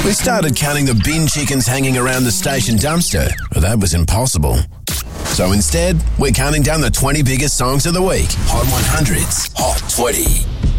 We started counting the bin chickens hanging around the station dumpster, but that was impossible. So instead, we're counting down the 20 biggest songs of the week. Hot 100's Hot 20.